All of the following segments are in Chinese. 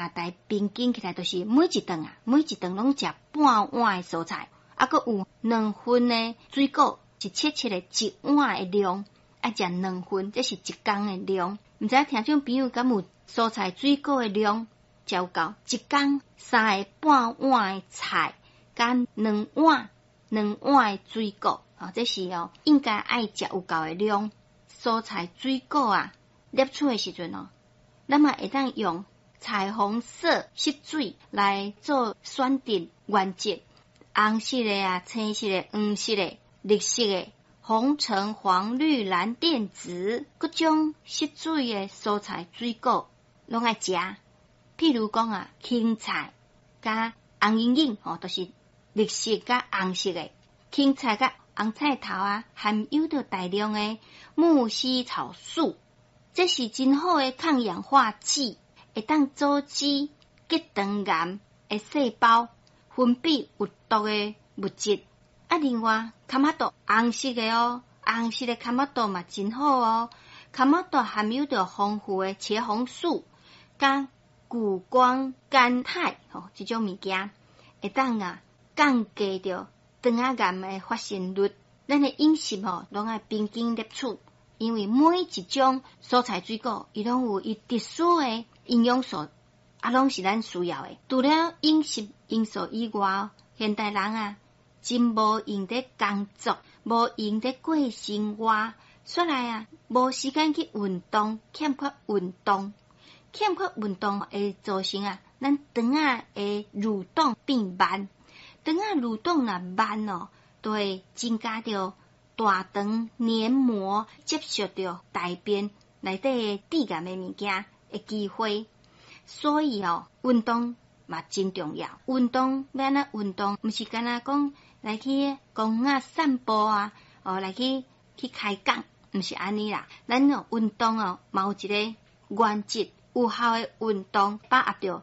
茶台平均起来就是每一顿拢食半碗的蔬菜，啊，佮有2份的水果，一切的1碗的量，爱食2份，这是一天的量。毋知听众朋友敢有蔬菜水果的量食有够？一天3个半碗的菜，加2碗的水果，这是应该爱食有够的量。蔬菜水果啊，摄取的时阵咱嘛会当用彩虹色色水来做选定原则，红色的啊、青色的、黄色的、绿色的、红橙黄绿蓝靛紫各种色水的蔬菜水果拢爱食。譬如讲青菜加红莹莹就是绿色加红色的。青菜加红菜头含有着大量的木犀草素，这是真好的抗氧化剂，会当阻止结肠癌的细胞分泌有毒的物质。另外卡玛豆红色的红色的卡玛豆嘛真好卡玛豆含有着丰富的茄红素加谷胱甘肽这种物件，会当降低着肠仔癌的发生率。咱的饮食拢爱平均摄取，因为每一种蔬菜水果伊拢有伊特殊的营养素，拢是咱需要的。除了饮食因素以外，现代人真无用在工作，无用在过生活，说来无时间去运动，欠缺运动会造成咱肠仔的蠕动变慢，肠仔蠕动慢就会增加着大肠黏膜接受着大便内底致癌的物件的机会。所以运动嘛真重要。运动要安怎运动？毋是干那讲来去公园散步来去开讲，毋是安尼啦。咱运动嘛有一个原则，有效的运动把握着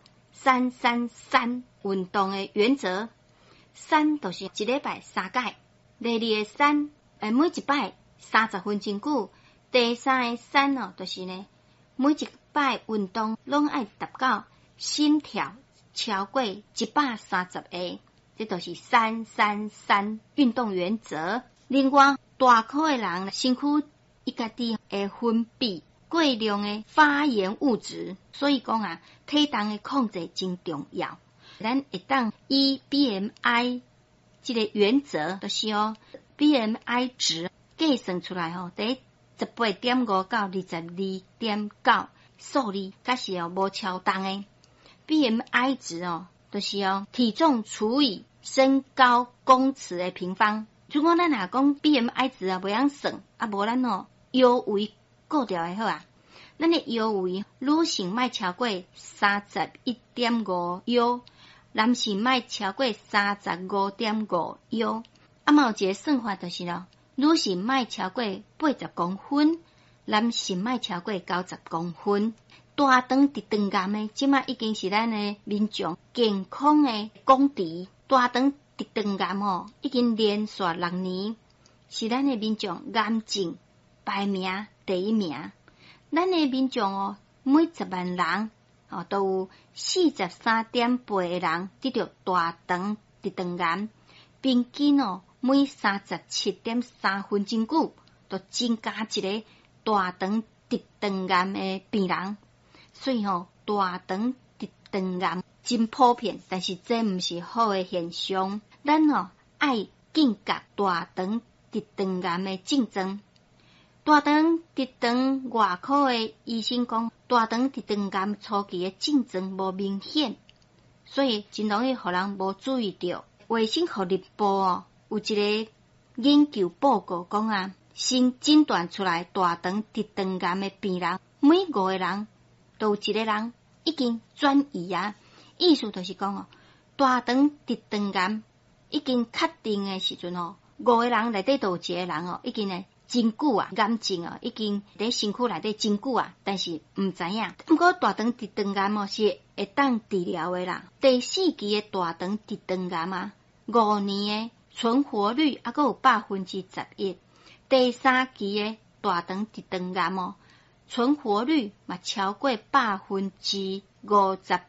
3-3-3运动的原则。3就是一礼拜3届，第2个3每一摆30分钟久，第3个3就是每一摆运动拢爱达到心跳超过130下，这就是3-3-3运动原则。另外大块的人身躯伊家己会分泌过量的发炎物质，所以讲体重的控制真重要。咱会当以 BMI 这个原则，就是 BMI 值计算出来第 18.5 到 22.9 数字，才是无超重的。BMI 值就是体重除以身高公尺的平方。如果咱讲 BMI 值袂晓算，无咱腰围顾掉的好咱的腰围，女性莫超过 31.5 腰，男性莫超过 35.5 腰。嘛有一个算法就是女性莫超过80公分，男性莫超过90公分。大肠直肠癌的即马已经是咱的民众健康的公敌。大肠直肠癌已经连续6年是咱的民众癌症排名第1名。咱的民众每10万人都有 43.8 个人得到大肠直肠癌，平均每 37.3 分钟久就增加一个大肠直肠癌的病人。所以大肠直肠癌真普遍，但是这毋是好的现象。咱爱警觉大肠直肠癌的症状。大肠直肠外科的医生讲，大肠直肠癌初期的症状无明显，所以真容易互人无注意到。卫生福利部有一个研究报告讲新诊断出来大肠直肠癌的病人，每5个人都有1个人已经转移意思就是讲大肠直肠癌已经确定的时阵5个人内底都有1个人已经真久癌症已经在身躯内底真久但是毋知影。不过大肠直肠癌是会当治疗的啦。第4期的大肠直肠癌5年的存活率还有11%。第3期的大肠直肠癌存活率嘛超过50%。